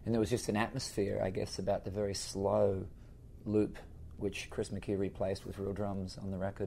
And there was just an atmosphere, I guess, about the very slow loop, which Chris McHugh replaced with real drums on the record,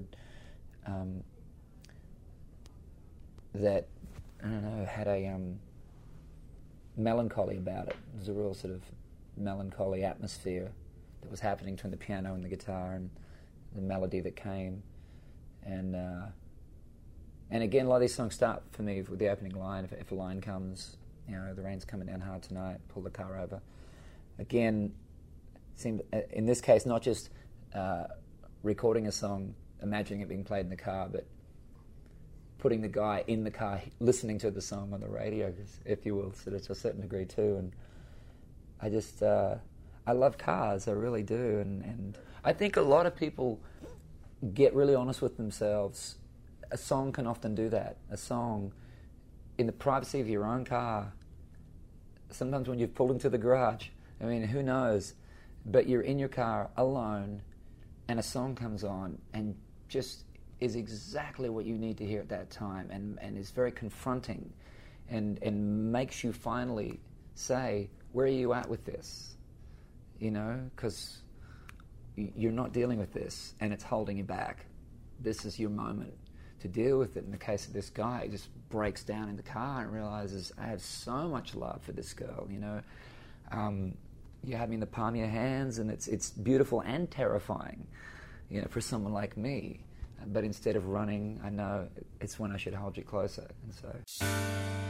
that, I don't know, had a melancholy about it. There was a real sort of melancholy atmosphere that was happening between the piano and the guitar and the melody that came. And again, a lot of these songs start for me with the opening line. If a line comes, the rain's coming down hard tonight, pull the car over. Again, seemed, in this case, not just recording a song, imagining it being played in the car, but putting the guy in the car listening to the song on the radio, if you will, sort of to a certain degree too. And I just, I love cars, I really do. And I think a lot of people get really honest with themselves. A song can often do that. A song, in the privacy of your own car, sometimes when you've pulled into the garage, I mean, who knows, but you're in your car alone and a song comes on and just is exactly what you need to hear at that time, and is very confronting and makes you finally say, where are you at with this? Because you're not dealing with this and it's holding you back. This is your moment to deal with it. In the case of this guy, he just breaks down in the car and realizes, I have so much love for this girl, You have me in the palm of your hands, and it's beautiful and terrifying, for someone like me. But instead of running, I know it's when I should hold you closer. And so